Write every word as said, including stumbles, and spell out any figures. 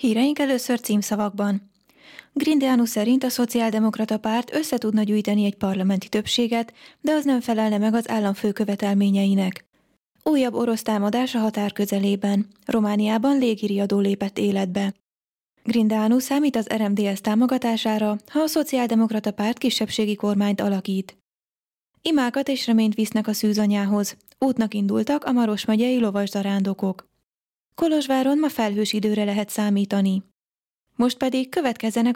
Híreink először címszavakban. Grindeanu szerint a szociáldemokrata párt össze tudna gyűjteni egy parlamenti többséget, de az nem felelne meg az államfő követelményeinek. Újabb orosz támadás a határ közelében. Romániában légiriadó lépett életbe. Grindeanu számít az er em dé es támogatására, ha a szociáldemokrata párt kisebbségi kormányt alakít. Imákat és reményt visznek a szűzanyához. Útnak indultak a Maros megyei lovaszarándokok. Kolozsváron ma felhős időre lehet számítani. Most pedig következzenek